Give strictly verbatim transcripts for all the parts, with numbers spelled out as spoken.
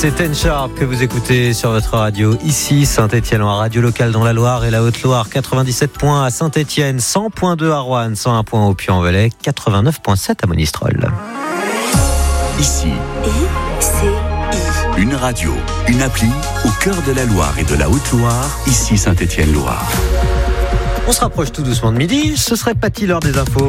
C'est Ten Sharp que vous écoutez sur votre radio ici, Saint-Étienne-Loire, radio locale dans la Loire et la Haute-Loire. quatre-vingt-dix-sept points à Saint-Étienne, cent virgule deux à Roanne, cent un point au Puy-en-Velay, quatre-vingt-neuf virgule sept à Monistrol. Ici, I C I. Une radio, une appli au cœur de la Loire et de la Haute-Loire, ici Saint-Étienne-Loire. On se rapproche tout doucement de midi, ce serait pas-t-il l'heure des infos ?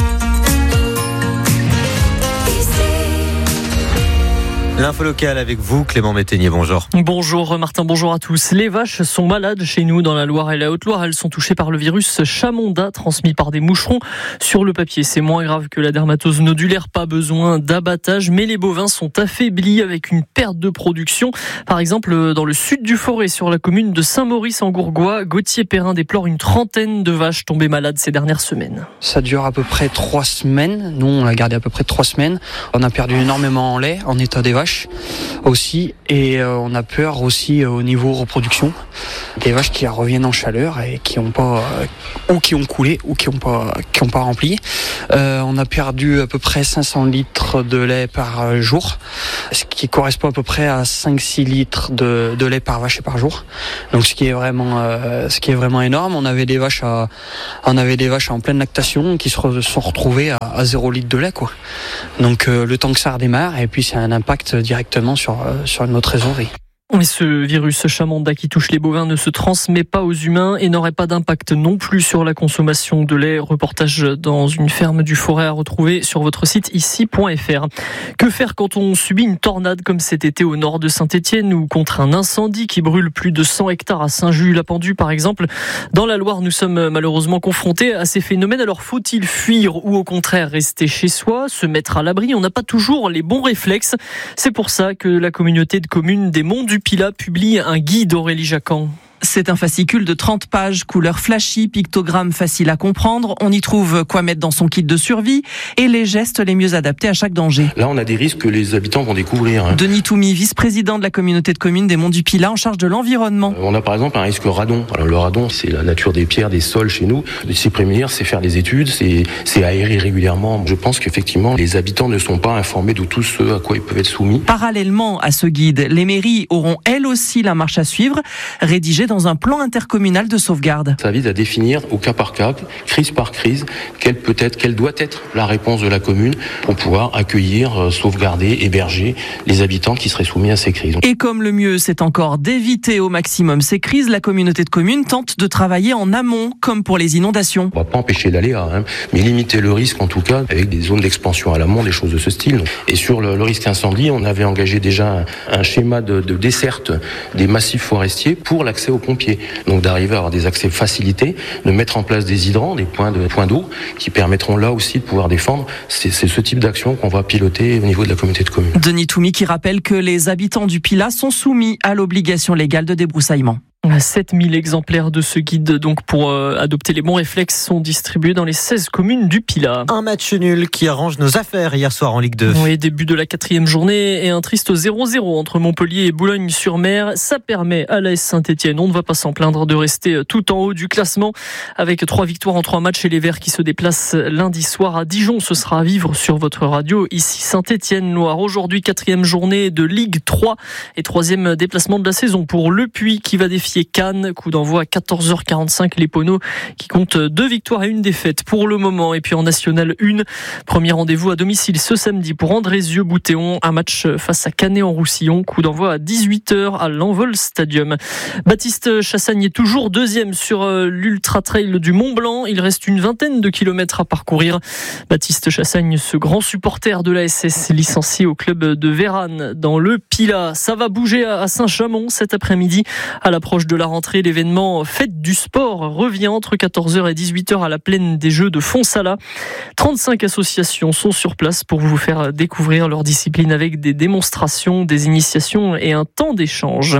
L'info locale avec vous, Clément Métainier, bonjour. Bonjour Martin, bonjour à tous. Les vaches sont malades chez nous dans la Loire et la Haute-Loire. Elles sont touchées par le virus Chamonda, transmis par des moucherons. Sur le papier, c'est moins grave que la dermatose nodulaire, pas besoin d'abattage, mais les bovins sont affaiblis avec une perte de production. Par exemple, dans le sud du Forêt, sur la commune de Saint-Maurice-en-Gourgois, Gauthier Perrin déplore une trentaine de vaches tombées malades ces dernières semaines. Ça dure à peu près trois semaines. Nous, on l'a gardé à peu près trois semaines. On a perdu énormément en lait, en état des vaches aussi, et euh, on a peur aussi euh, au niveau reproduction, des vaches qui reviennent en chaleur et qui ont pas euh, ou qui ont coulé ou qui ont pas qui ont pas rempli. Euh, on a perdu à peu près cinq cents litres de lait par jour, ce qui correspond à peu près à cinq six litres de, de lait par vache et par jour. Donc ce qui est vraiment euh, ce qui est vraiment énorme. On avait des vaches à on avait des vaches en pleine lactation qui se re, sont retrouvées à, à zéro litre de lait, quoi. Donc euh, le temps que ça redémarre, et puis c'est un impact directement sur euh, sur notre trésorerie. Mais ce virus Chamonda qui touche les bovins ne se transmet pas aux humains et n'aurait pas d'impact non plus sur la consommation de lait. Reportage dans une ferme du Forêt à retrouver sur votre site ici point f r. Que faire quand on subit une tornade comme cet été au nord de Saint-Étienne ou contre un incendie qui brûle plus de cent hectares à Saint-Just-la-Pendue par exemple? Dans la Loire, nous sommes malheureusement confrontés à ces phénomènes. Alors faut-il fuir ou au contraire rester chez soi, se mettre à l'abri? On n'a pas toujours les bons réflexes. C'est pour ça que la communauté de communes des Monts du Pilat publie un guide. Aurélie Jacquan. C'est un fascicule de trente pages, couleurs flashy, pictogrammes faciles à comprendre. On y trouve quoi mettre dans son kit de survie et les gestes les mieux adaptés à chaque danger. Là, on a des risques que les habitants vont découvrir. Hein. Denis Toumi, vice-président de la communauté de communes des Monts du Pilat, en charge de l'environnement. On a par exemple un risque radon. Alors le radon, c'est la nature des pierres, des sols chez nous. S'y prémunir, c'est faire des études, c'est, c'est aérer régulièrement. Je pense qu'effectivement, les habitants ne sont pas informés de tout ce à quoi ils peuvent être soumis. Parallèlement à ce guide, les mairies auront elles aussi la marche à suivre, rédigée dans un plan intercommunal de sauvegarde. Ça vise à définir au cas par cas, crise par crise, quelle peut être, quelle doit être la réponse de la commune pour pouvoir accueillir, sauvegarder, héberger les habitants qui seraient soumis à ces crises. Et comme le mieux, c'est encore d'éviter au maximum ces crises, la communauté de communes tente de travailler en amont, comme pour les inondations. On va pas empêcher l'aléa, hein, mais limiter le risque en tout cas, avec des zones d'expansion à l'amont, des choses de ce style. Et sur le, le risque incendie, on avait engagé déjà un, un schéma de, de desserte des massifs forestiers pour l'accès aux pompiers. Donc d'arriver à avoir des accès facilités, de mettre en place des hydrants, des points de points d'eau qui permettront là aussi de pouvoir défendre. C'est, c'est ce type d'action qu'on va piloter au niveau de la communauté de communes. Denis Toumi qui rappelle que les habitants du Pilat sont soumis à l'obligation légale de débroussaillement. sept mille exemplaires de ce guide donc pour euh, adopter les bons réflexes sont distribués dans les seize communes du Pilat. Un match nul qui arrange nos affaires hier soir en Ligue deux. Oui, début de la quatrième journée et un triste zéro zéro entre Montpellier et Boulogne-sur-Mer. Ça permet à l'A S Saint-Étienne, on ne va pas s'en plaindre, de rester tout en haut du classement avec trois victoires en trois matchs et les Verts qui se déplacent lundi soir à Dijon. Ce sera à vivre sur votre radio ici Saint-Étienne-Loire. Aujourd'hui, quatrième journée de Ligue trois et troisième déplacement de la saison pour Le Puy qui va défier Cannes, coup d'envoi à quatorze heures quarante-cinq, les Poneaux qui comptent deux victoires et une défaite pour le moment. Et puis en National un, premier rendez-vous à domicile ce samedi pour Andrézieux-Boutéon, un match face à Canet-en-Roussillon, coup d'envoi à dix-huit heures à l'Envol Stadium. Baptiste Chassagne est toujours deuxième sur l'Ultra Trail du Mont Blanc, il reste une vingtaine de kilomètres à parcourir. Baptiste Chassagne, ce grand supporter de l'A S S, licencié au club de Vérane dans le Pilat. Ça va bouger à Saint-Chamond cet après-midi à l'approche de la rentrée. L'événement Fête du Sport revient entre quatorze heures et dix-huit heures à la plaine des Jeux de Fonsala. trente-cinq associations sont sur place pour vous faire découvrir leur discipline avec des démonstrations, des initiations et un temps d'échange.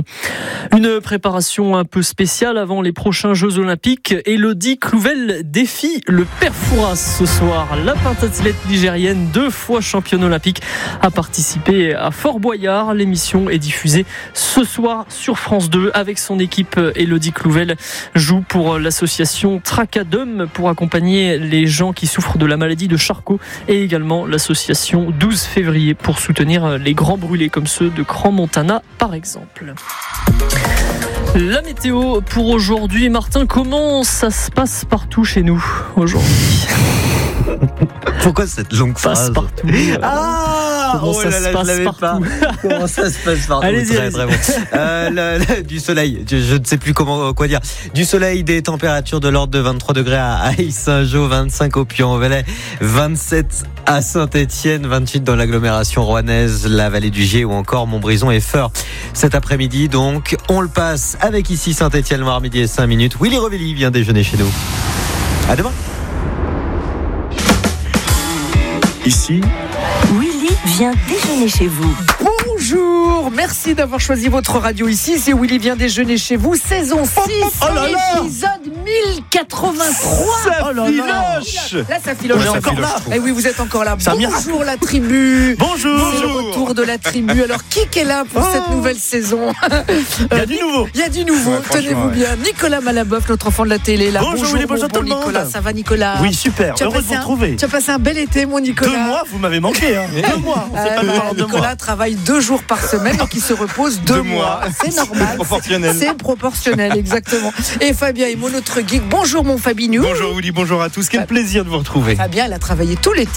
Une préparation un peu spéciale avant les prochains Jeux Olympiques. Élodie Clouvel défie le père Fouras ce soir. La pentathlète ligérienne, deux fois championne olympique, a participé à Fort Boyard. L'émission est diffusée ce soir sur France deux avec son équipe l'équipe Elodie Clouvel joue pour l'association Tracadum pour accompagner les gens qui souffrent de la maladie de Charcot et également l'association douze février pour soutenir les grands brûlés comme ceux de Crans-Montana par exemple. La météo pour aujourd'hui. Martin, comment ça se passe partout chez nous aujourd'hui? Pourquoi cette longue phrase? Passe partout. Ah, comment oh ça là se là, passe je l'avais partout. pas. Comment ça se passe partout? Allez-y, très, allez-y. très bon. Euh, le, le, du soleil. Je, je ne sais plus comment quoi dire. Du soleil, des températures de l'ordre de vingt-trois degrés à Aix-Saint-Jean, vingt-cinq au Puy-en-Velay, vingt-sept à Saint-Étienne, vingt-huit dans l'agglomération rouennaise, la vallée du Gier ou encore Montbrison et Feurs. Cet après-midi, donc, on le passe avec ici Saint-Étienne-Loire, midi et cinq minutes. Willy Revelli vient déjeuner chez nous. À demain. Ici, Willy vient déjeuner chez vous. Bonjour, merci d'avoir choisi votre radio ici. C'est Willy vient déjeuner chez vous, saison six, oh là là, épisode mille quatre-vingt-trois. Ça oh là filoche. Là, ça filoche. Ouais, ça encore filoche, là. je trouve. Eh oui, vous êtes encore là. C'est un Bonjour la tribu. Bonjour. C'est le retour de la tribu. Alors, qui est là pour Oh. cette nouvelle saison? Il y a du nouveau. Il y a du nouveau, Ouais, franchement, tenez-vous ouais. bien. Nicolas Malaboeuf, notre enfant de la télé. Là. Bonjour, Willy, bonjour mon tout le bon monde. Nicolas, ça va Nicolas? Oui, super. Tu as Heureux de passé vous un- retrouver. Tu as passé un bel été, mon Nicolas. Deux mois, vous m'avez manqué. Hein. Deux mois. On s'est pas Euh, parlé de Nicolas mois. travaille deux jours par semaine, donc il se repose deux, Deux mois. mois. C'est normal. C'est proportionnel. C'est proportionnel, exactement. Et Fabien est mon autre geek. Bonjour mon Fabinou. Bonjour Willy, bonjour à tous. Quel plaisir de vous retrouver. Fabien, elle a travaillé tout l'été.